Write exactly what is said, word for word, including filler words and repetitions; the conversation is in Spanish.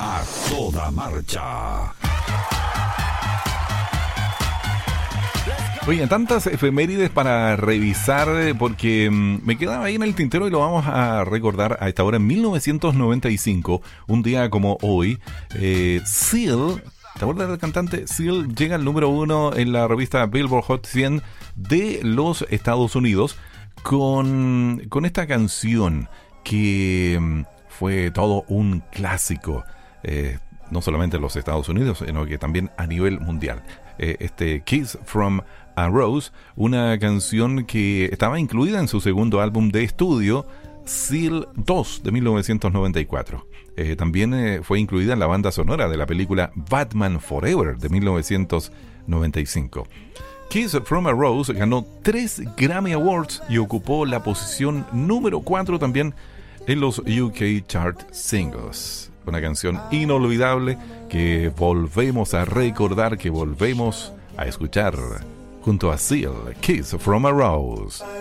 A toda marcha. Oye, tantas efemérides para revisar, porque me quedaba ahí en el tintero y lo vamos a recordar a esta hora. En mil novecientos noventa y cinco, un día como hoy, eh, Seal, ¿te acuerdas del cantante? Seal llega al número uno en la revista Billboard Hot cien de los Estados Unidos con, con esta canción que fue todo un clásico, eh, no solamente en los Estados Unidos, sino que también a nivel mundial. Eh, este Kiss from a Rose, una canción que estaba incluida en su segundo álbum de estudio, Seal dos, de mil novecientos noventa y cuatro. Eh, también eh, fue incluida en la banda sonora de la película Batman Forever, de mil novecientos noventa y cinco. Kiss from a Rose ganó tres Grammy Awards y ocupó la posición número cuatro también en los U K Chart Singles. Una canción inolvidable que volvemos a recordar, que volvemos a escuchar junto a Seal, Kiss from a Rose.